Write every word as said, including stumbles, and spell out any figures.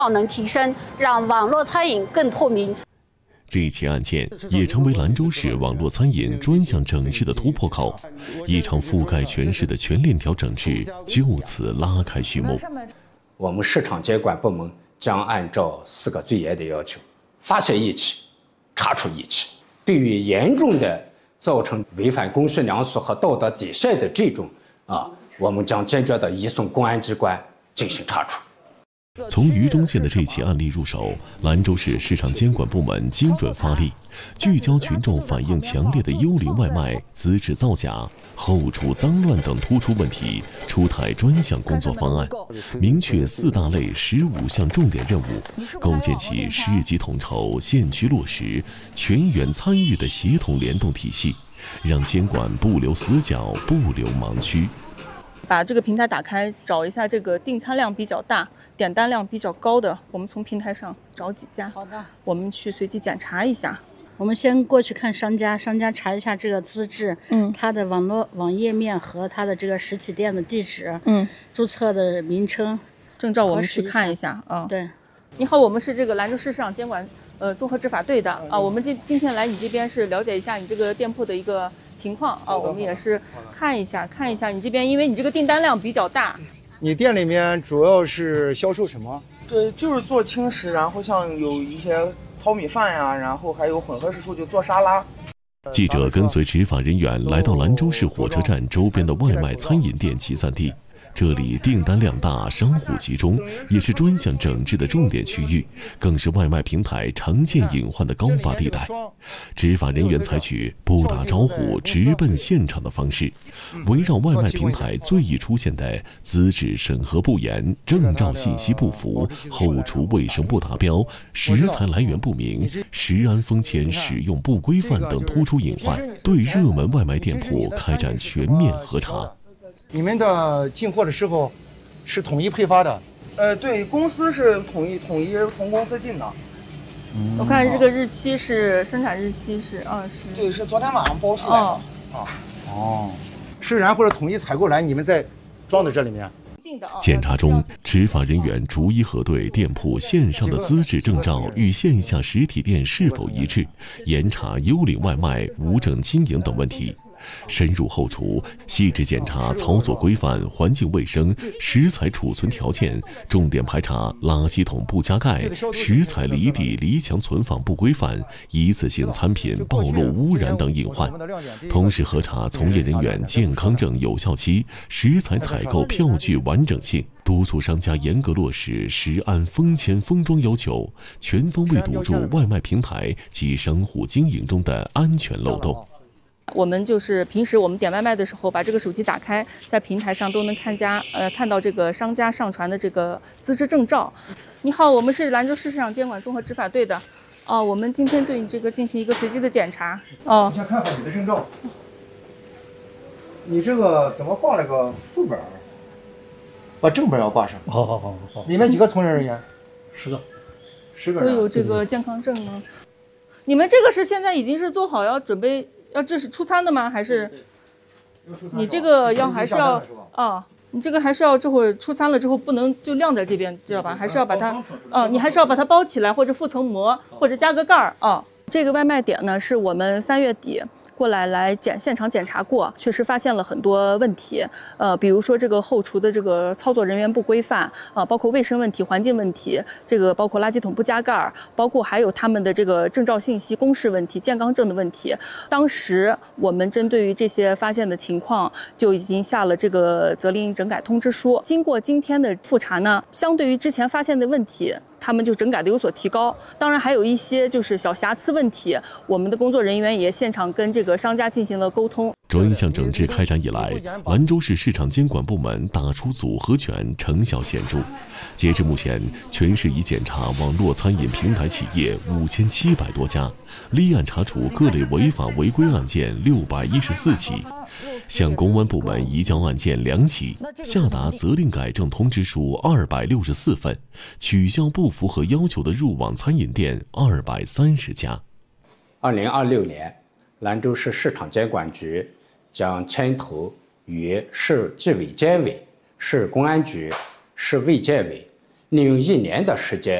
效能提升，让网络餐饮更透明。 这起案件也成为兰州市网络餐饮专项整治的突破口，一场覆盖全市的全链条整治就此拉开序幕。 我们市场监管部门将按照四个最严的要求，发现一起，查处一起。对于严重的造成违反公序良俗和道德底线的这种啊，我们将坚决地移送公安机关进行查处。 从榆中县的这起案例入手，兰州市市场监管部门精准发力，聚焦群众反映强烈的幽灵外卖资质造假、后厨脏乱等突出问题，出台专项工作方案，明确四大类十五项重点任务，构建起市级统筹、县区落实、全员参与的协同联动体系，让监管不留死角、不留盲区。 把这个平台打开，找一下这个订餐量比较大、点单量比较高的，我们从平台上找几家。 好的， 我们去随机检查一下。 我们先过去看商家，商家查一下这个资质，嗯，它的网络网页面和它的这个实体店的地址，嗯，注册的名称、 证照，我们去看一下啊。 对， 你好，我们是这个兰州市市场监管呃综合执法队的啊，我们这今天来你这边是了解一下你这个店铺的一个情况啊，我们也是看一下看一下你这边，因为你这个订单量比较大。 你店里面主要是销售什么？ 对，就是做轻食，然后像有一些糙米饭呀，然后还有混合食物，就做沙拉。 记者跟随执法人员来到兰州市火车站周边的外卖餐饮店集散地。这里订单量大，商户集中，也是专项整治的重点区域，更是外卖平台常见隐患的高发地带。执法人员采取不打招呼直奔现场的方式，围绕外卖平台最易出现的资质审核不严、证照信息不符、后厨卫生不达标、食材来源不明、食安封签使用不规范等突出隐患，对热门外卖店铺开展全面核查。 你们的进货的时候是统一配发的？ 呃，对，公司是统一统一从公司进的。 嗯、我看这个日期是生产日期是二十， 对，是昨天晚上包出来的。哦， 啊，哦，是然后统一采购来，你们再装在这里面。 检查中，执法人员逐一核对店铺线上的资质证照与线下实体店是否一致，严查幽灵外卖、无证经营等问题。深入后厨，细致检查操作规范、环境卫生、食材储存条件，重点排查垃圾桶不加盖、食材离地离墙存放不规范、一次性餐品暴露污染等隐患，同时核查从业人员健康证有效期、食材采购票据完整性，督促商家严格落实食安封签封装要求，全方位堵住外卖平台及商户经营中的安全漏洞。 我们就是平时我们点外卖的时候，把这个手机打开，在平台上都能看家呃看到这个商家上传的这个资质证照。你好，我们是兰州市市场监管综合执法队的。哦，我们今天对你这个进行一个随机的检查。哦， 我先看看你的证照。你这个怎么挂了个副本？把正本要挂上。 好好好好。 里面几个从业人员？ 十个。 十个人。都有这个健康证吗？你们这个是现在已经是做好要准备。要这是出餐的吗？还是你这个要还是要啊？你这个还是要这会儿出餐了之后不能就晾在这边，知道吧？还是要把它啊，你还是要把它包起来，或者覆层膜，或者加个盖儿啊。这个外卖点呢，是我们三月底过来来检现场检查过，确实发现了很多问题，呃，比如说这个后厨的这个操作人员不规范啊、呃，包括卫生问题、环境问题，这个包括垃圾桶不加盖儿，包括还有他们的这个证照信息、公示问题、健康证的问题。当时我们针对于这些发现的情况，就已经下了这个责令整改通知书。经过今天的复查呢，相对于之前发现的问题，他们就整改的有所提高。当然还有一些就是小瑕疵问题，我们的工作人员也现场跟这个商家进行了沟通。 专项整治开展以来，兰州市市场监管部门打出组合拳，成效显著。截至目前，全市已检查网络餐饮平台企业五千七百多家，立案查处各类违法违规案件六百一十四起，向公安部门移交案件两起，下达责令改正通知书二百六十四份，取消不符合要求的入网餐饮店二百三十家。 二零二六年，兰州市市场监管局将牵头与市纪委监委、市公安局、市卫健委利用一年的时间